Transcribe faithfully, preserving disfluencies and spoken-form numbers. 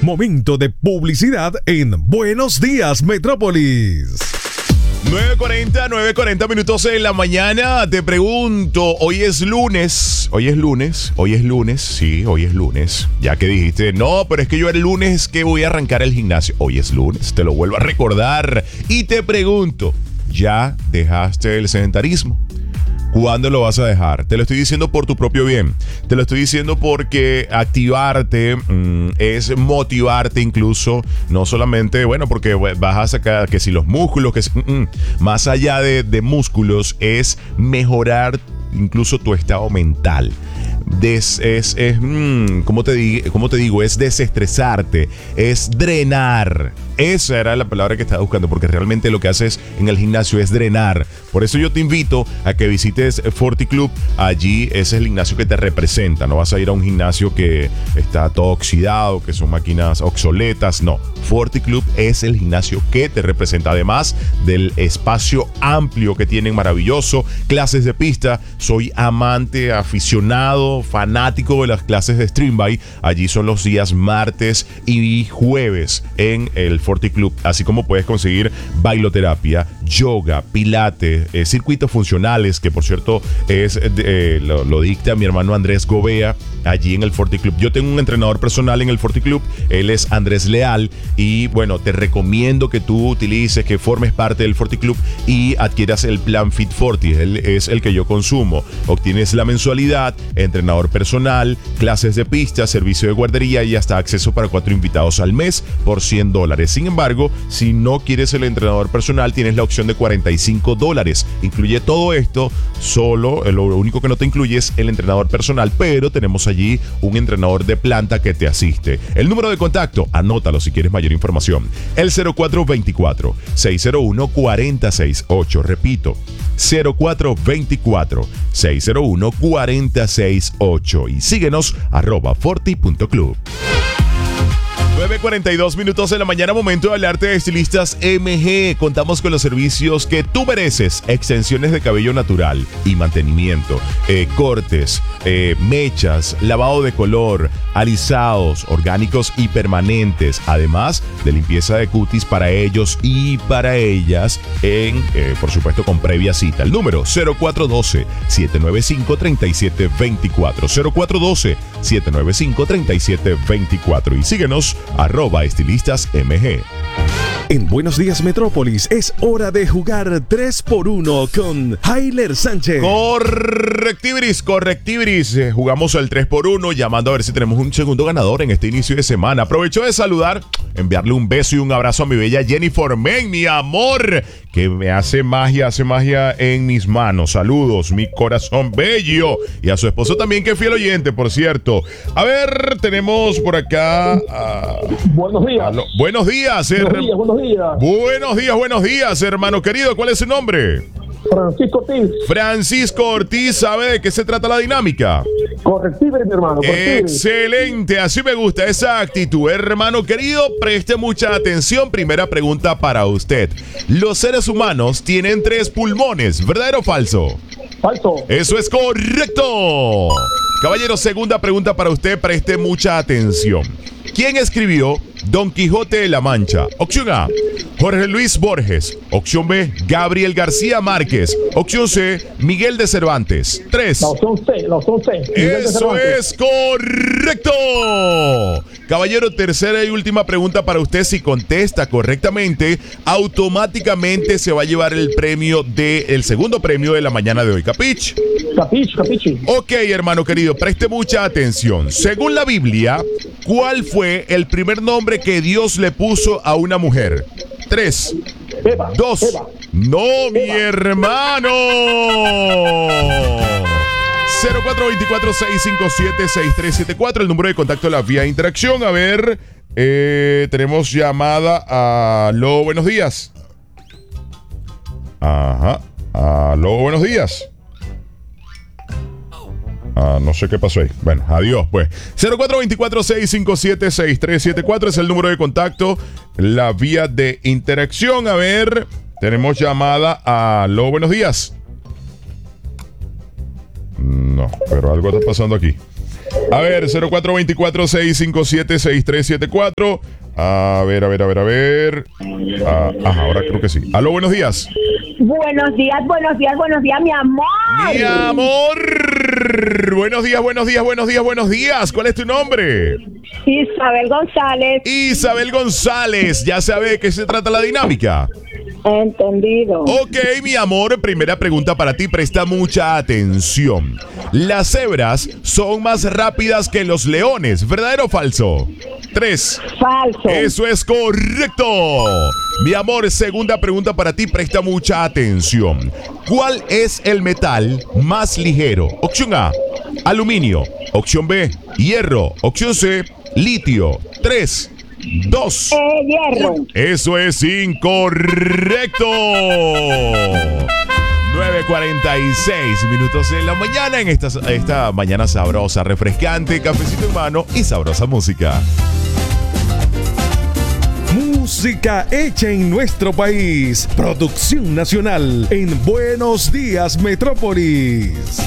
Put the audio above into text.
Momento de publicidad en Buenos Días Metrópolis. nueve cuarenta, nueve cuarenta minutos en la mañana. Te pregunto, hoy es lunes. Hoy es lunes. Hoy es lunes. Sí, hoy es lunes. Ya que dijiste, no, pero es que yo el lunes que voy a arrancar el gimnasio. Hoy es lunes. Te lo vuelvo a recordar. Y te pregunto, ¿ya dejaste el sedentarismo? ¿Cuándo lo vas a dejar? Te lo estoy diciendo por tu propio bien. Te lo estoy diciendo porque activarte mmm, es motivarte incluso. No solamente, bueno, porque vas a sacar que si los músculos, que si, mmm, más allá de, de músculos, es mejorar incluso tu estado mental. Des, es, es mmm, ¿cómo te digo? ¿Cómo te digo? Es desestresarte, es drenar. Esa era la palabra que estaba buscando, porque realmente lo que haces en el gimnasio es drenar. Por eso yo te invito a que visites Forti Club. Allí ese es el gimnasio que te representa. No vas a ir a un gimnasio que está todo oxidado, que son máquinas obsoletas. No, Forti Club es el gimnasio que te representa. Además del espacio amplio que tienen, maravilloso, clases de pista. Soy amante, aficionado, fanático de las clases de Stream By. Allí son los días martes y jueves en el Forti Club, así como puedes conseguir bailoterapia, yoga, pilates, eh, circuitos funcionales, que por cierto es eh, lo, lo dicta mi hermano Andrés Gobea allí en el Forti Club. Yo tengo un entrenador personal en el Forti Club, él es Andrés Leal, y bueno, te recomiendo que tú utilices, que formes parte del Forti Club y adquieras el plan Fit Forti. Él es el que yo consumo. Obtienes la mensualidad, entrenador personal, clases de pista, servicio de guardería y hasta acceso para cuatro invitados al mes por cien dólares. Sin embargo, si no quieres el entrenador personal, tienes la opción de cuarenta y cinco dólares. Incluye todo esto, solo lo único que no te incluye es el entrenador personal, pero tenemos allí un entrenador de planta que te asiste. El número de contacto, anótalo si quieres mayor información. El cero cuatro dos cuatro, seis cero uno, cuatro cero seis ocho. Repito, cero cuatro dos cuatro, seis cero uno, cuatro cero seis ocho. Y síguenos, arroba forti punto club. nueve cuarenta y dos minutos en la mañana, momento de hablarte de Estilistas M G. Contamos con los servicios que tú mereces: extensiones de cabello natural y mantenimiento, eh, cortes, eh, mechas, lavado de color, alisados, orgánicos y permanentes, además de limpieza de cutis para ellos y para ellas, en, eh, por supuesto, con previa cita. El número cero cuatro uno dos, siete nueve cinco, tres siete dos cuatro, cero cuatro uno dos, siete nueve cinco, tres siete dos cuatro, y síguenos, arroba estilistas M G. En Buenos Días Metrópolis es hora de jugar tres por uno con Jailer Sánchez. Correctiviris, correctiviris. Eh, jugamos el tres por uno, llamando a ver si tenemos un segundo ganador en este inicio de semana. Aprovecho de saludar, enviarle un beso y un abrazo a mi bella Jennifer Men, mi amor, que me hace magia, hace magia en mis manos. Saludos, mi corazón bello. Y a su esposo también, que es fiel oyente, por cierto. A ver, tenemos por acá... Uh, buenos días. Aló. Buenos días, buenos her- días, buenos días. Buenos días, buenos días, hermano querido. ¿Cuál es su nombre? Francisco Ortiz. Francisco Ortiz, ¿sabe de qué se trata la dinámica? Correctiviris, mi hermano. Correctiviris. Excelente, así me gusta esa actitud. Hermano querido, preste mucha atención. Primera pregunta para usted. Los seres humanos tienen tres pulmones, ¿verdadero o falso? Falso. Eso es correcto. Caballero, segunda pregunta para usted, preste mucha atención. ¿Quién escribió Don Quijote de la Mancha? Opción A, Jorge Luis Borges. Opción B, Gabriel García Márquez. Opción C, Miguel de Cervantes. Tres. La opción C, la opción C. Eso es correcto. Caballero, tercera y última pregunta para usted. Si contesta correctamente, automáticamente se va a llevar el premio de, el segundo premio de la mañana de hoy. ¿Capich? Capich, capichi. Ok, hermano querido, preste mucha atención. Según la Biblia, ¿cuál fue el primer nombre que Dios le puso a una mujer? Tres. Eva. Dos. Eva. No, Eva. mi hermano. cero cuatro dos cuatro, seis cinco siete, seis tres siete cuatro, el número de contacto de la vía de interacción. A ver, eh, tenemos llamada. Aló, buenos días. Ajá. Aló, buenos días. Ah, no sé qué pasó ahí. Bueno, adiós, pues. cero cuatro dos cuatro, seis cinco siete, seis tres siete cuatro es el número de contacto, la vía de interacción. A ver, tenemos llamada. Aló, buenos días. No, pero algo está pasando aquí. A ver, cero cuatro dos cuatro, seis cinco siete, seis tres siete cuatro. A ver, a ver, a ver, a ver. Ah, ajá, ahora creo que sí. Aló, buenos días. Buenos días, buenos días, buenos días, mi amor. Mi amor. Buenos días, buenos días, buenos días, buenos días. ¿Cuál es tu nombre? Isabel González. Isabel González. Ya sabe de qué se trata la dinámica. Entendido. Ok, mi amor, primera pregunta para ti, presta mucha atención. Las cebras son más rápidas que los leones, ¿verdadero o falso? Tres. Falso. Eso es correcto. Mi amor, segunda pregunta para ti, presta mucha atención. ¿Cuál es el metal más ligero? Opción A, aluminio. Opción B, hierro. Opción C, litio. Tres. Dos. Eh, hierro. Eso es incorrecto. nueve cuarenta y seis minutos en la mañana, en esta, esta mañana sabrosa, refrescante, cafecito en mano y sabrosa música. Música hecha en nuestro país. Producción nacional en Buenos Días Metrópolis.